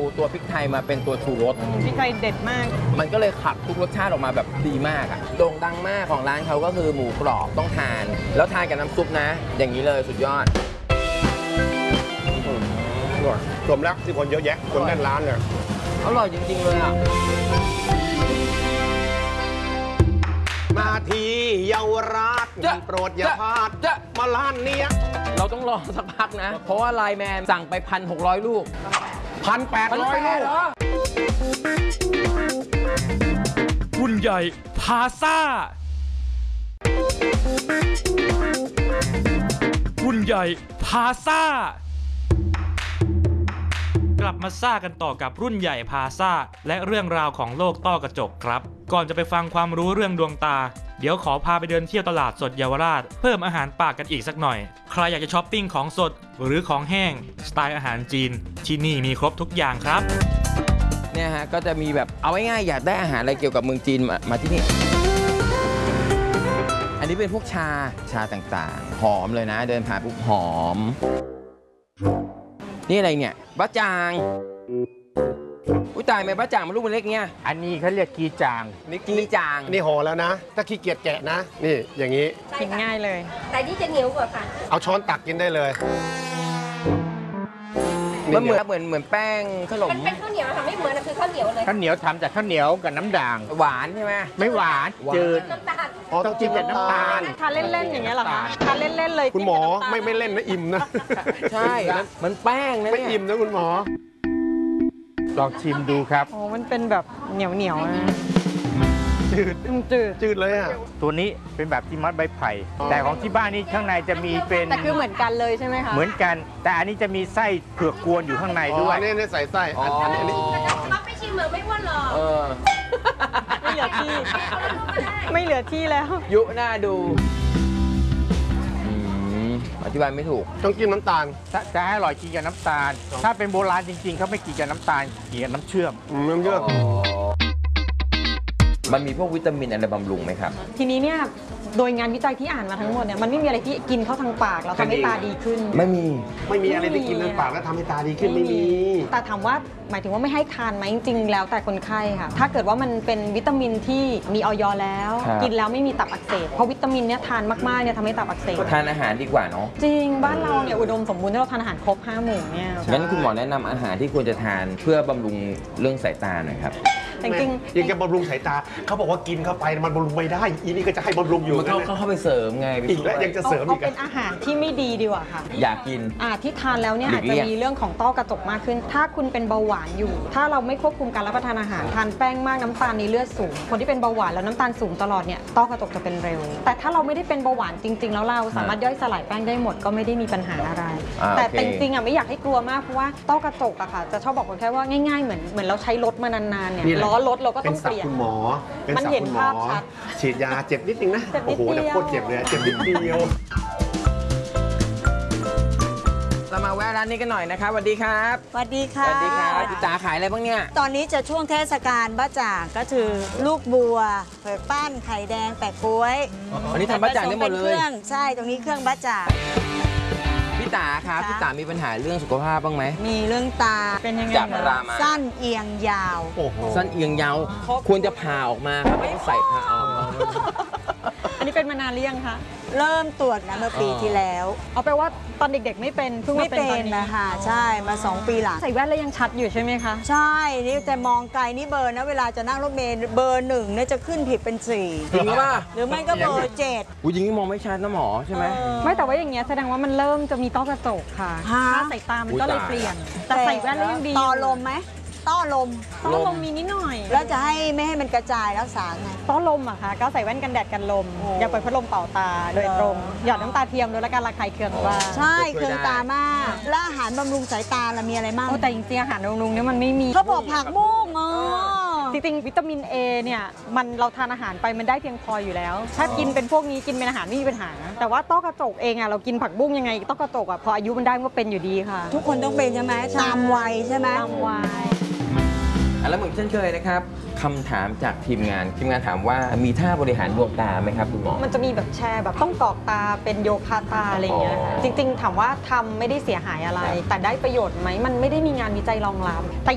ตัวพริกไทยมาเป็นตัวชูรสพริกไทยเด็ดมากมันก็เลยขับทุกรสชาติออกมาแบบดีมากอะโด่งดังมากของร้านเขาก็คือหมูกรอบต้องทานแล้วทานกับน้ำซุปนะอย่างนี้เลยสุดยอดรวมแล้วที่คนเยอะแยะคนแน่นร้านเลยอร่อยจริงๆเลยอะมาทีเยาวราชโปรดอย่าพลาดมาร้านเนี้ยเราต้องรอสักพักนะเพราะว่าไลน์แมนสั่งไป 1,600 ลูก 1,800 ลูกรุ่นใหญ่พาซ่ารุ่นใหญ่พาซ่ากลับมาซ่ากันต่อกับรุ่นใหญ่พาซ่าและเรื่องราวของโลกต้อกระจกครับก่อนจะไปฟังความรู้เรื่องดวงตาเดี๋ยวขอพาไปเดินเที่ยวตลาดสดเยาวราชเพิ่มอาหารปากกันอีกสักหน่อยใครอยากจะช้อปปิ้งของสดหรือของแห้งสไตล์อาหารจีนที่นี่มีครบทุกอย่างครับเนี่ยฮะก็จะมีแบบเอาง่ายๆอยากได้อาหารอะไรเกี่ยวกับเมืองจีนมาที่นี่อันนี้เป็นพวกชาต่างๆหอมเลยนะเดินผ่านปุ๊บหอมนี่อะไรเนี่ยบะจางอุ้ยตายไหมบะจางมันลูกมันเล็กเนี่ยอันนี้เขาเรียกกีจางนี่กีจางนี่ห่อแล้วนะถ้าขี้เกียจแกะนะนี่อย่างนี้กินง่ายเลยแต่นี่จะเหนียวกว่าค่ะเอาช้อนตักกินได้เลยมันเหมือนแป้งขนมมันเป็นข้าวเหนียวค่ะไม่เหมือนคือข้าวเหนียวเลยข้าวเหนียวทำจากข้าวเหนียวกับน้ำด่างหวานใช่ไหมไม่หวานจืดน้ำตาลต้องจิ้มกับน้ำตาลทานเล่นๆอย่างเงี้ยเหรอคะทานเล่นๆเลยคุณหมอไม่เล่นนะอิ่มนะใช่มันแป้งนะไม่อิ่มนะคุณหมอลองชิมดูครับโอ้มันเป็นแบบเหนียวนะจืดเลยอ่ะตัวนี้เป็นแบบที่มัดใบไผ่แต่ของที่บ้านนี่ข้างในจะมีเป็นแต่คือเหมือนกันเลยใช่ไหมคะเหมือนกันแต่อันนี้จะมีไส้เผือกกวนอยู่ข้างในด้วยนี่ใส่ไส้อันนี้รับไปชิมเหมือนไม่อ้วนหรอกไม่เหลือที่ไม่เหลือที่แล้วยุหน้าดูอธิบายไม่ถูกต้องกินน้ำตาลจะให้อร่อยกินกับน้ำตาลถ้าเป็นโบราณจริงๆเขาไม่กินกับน้ำตาลกินกับน้ำเชื่อมมันมีพวกวิตามินอะไรบำรุงไหมครับทีนี้เนี่ยโดยงานวิจัยที่อ่านมาทั้งหมดเนี่ยมันไม่มีอะไรที่กินเข้าทางปากแล้วทำให้ตาดีขึ้นไม่มีอะไรที่กินทางปากแล้วทำให้ตาดีขึ้นไม่มีแต่ถามว่าหมายถึงว่าไม่ให้ทานไหมจริงๆแล้วแต่คนไข้ค่ะถ้าเกิดว่ามันเป็นวิตามินที่มีอย.แล้วกินแล้วไม่มีตับอักเสบเพราะวิตามินเนี่ยทานมากๆเนี่ยทำให้ตับอักเสบทานอาหารดีกว่าเนาะจริงบ้านเราเนี่ยอุดมสมบูรณ์ที่เราทานอาหารครบ5 หมู่เนี่ยงั้นคุณหมอแนะนำอาหารที่ควรจะทานเพื่อบำรุงเรื่องสายตาหน่อยครับจริงๆยังจะบำรุงสายตาเขาบอกว่ากินเข้าไปมันบำรุงไม่ได้อีนี่ก็จะให้บำรุงอยู่มันเข้าไปเสริมไงอีกแล้วยังจะเสริมอีกเป็นอาหารที่ไม่ดีดีกว่าค่ะอยากกินที่ทานแล้วเนี่ยอาจจะมีเรื่องของต้อกระจกมากขึ้นถ้าคุณเป็นเบาหวานอยู่ถ้าเราไม่ควบคุมการรับประทานอาหารทานแป้งมากน้ำตาลในเลือดสูงคนที่เป็นเบาหวานแล้วน้ำตาลสูงตลอดเนี่ยต้อกระจกจะเป็นเร็วแต่ถ้าเราไม่ได้เป็นเบาหวานจริงๆแล้วเราสามารถย่อยสลายแป้งได้หมดก็ไม่ได้มีปัญหาอะไรแต่จริงๆไม่อยากให้กลัวมากเพราะว่าต้อกระจกอะค่ะจะชอบบอกคนแค่ว่าง่ายๆเหมือนเราใช้รถมานานๆเนี่ยล้อรถเราก็ต้องเปลี่ยนคุณหมอมันเห็นภาพชัดฉีดยาเจ็บนิดนึงนะโอ้โหแต่โคตรเจ็บเลยเจ็บนิดเดียวเรามาแวะร้านนี้กันหน่อยนะครับสวัสดีครับสวัสดีค่ะสวัสดีครับพี่จ๋าขายอะไรบ้างเนี่ยตอนนี้จะช่วงเทศกาลบะจ่างก็คือลูกบัวเผือกปั้นไข่แดงแปะก๊วยอันนี้ทำบะจ่างได้หมดเลยใช่ตรงนี้เครื่องบะจ่างพี่จ๋าครับพี่จ๋ามีปัญหาเรื่องสุขภาพบ้างไหมมีเรื่องตาเป็นยังไงจากรามาสั้นเอียงยาวสั้นเอียงยาวควรจะผ่าออกมาครับไม่ใส่ผ่าออกอันนี้เป็นมานานหรือยังคะเริ่มตรวจนะเมื่อปีที่แล้วเอาไปว่าตอนเด็กๆไม่เป็นเพิ่งมาเป็นตอนนี้นะคะใช่มา2 ปีหลังใส่แว่นแล้วยังชัดอยู่ใช่ไหมคะใช่นี่แต่มองไกลนี่เบอร์นะเวลาจะนั่งรถเมล์เบอร์1เนี่ยจะขึ้นผิดเป็น4 จริงหรือเปล่าหรือไม่ก็เบอร์7 อุ้ยอย่างนี้มองไม่ชัดนะหมอใช่ไหมไม่แต่ว่าอย่างเงี้ยแสดงว่ามันเริ่มจะมีต้อกระจกค่ะถ้าสายตามันก็เลยเปลี่ยนแต่ใส่แว่นแล้วยังดีต่อลมไหมต้อลมมีนิดหน่อยแล้วจะให้ไม่ให้มันกระจายรักษาไงต้อลมอะค่ะก็ใส่แว่นกันแดดกันลมอย่าเปิดพัดลมเป่าตาโดยตรงหยอดน้ำตาเทียมโดยละการระคายเคืองว่าใช่เคืองตามากแล้วอาหารบำรุงสายตาเรามีอะไรบ้างแต่จริงๆอาหารบำรุงเนี่ยมันไม่มีเขาบอกผักบุ้งจริงๆวิตามิน A เนี่ยมันเราทานอาหารไปมันได้เพียงพออยู่แล้วถ้ากินเป็นพวกนี้กินเป็นอาหารไม่มีปัญหาแต่ว่าต้อกระจกเองอะเรากินผักบุ้งยังไงต้อกระจกอะพออายุมันได้ก็เป็นอยู่ดีค่ะทุกคนต้องเป็นใช่ไหมตามวัยใช่ไหมตามวัยแล้วเหมือนเช่นเคยนะครับคำถามจากทีมงานถามว่ามีท่าบริหารดวงตาไหมครับคุณหมอมันจะมีแบบแชร์แบบต้องกรอกตาเป็นโยคะตาอะไรอย่างเงี้ยจริงๆถามว่าทำไม่ได้เสียหายอะไรแต่ได้ประโยชน์ไหมมันไม่ได้มีงานวิจัยรองรับแต่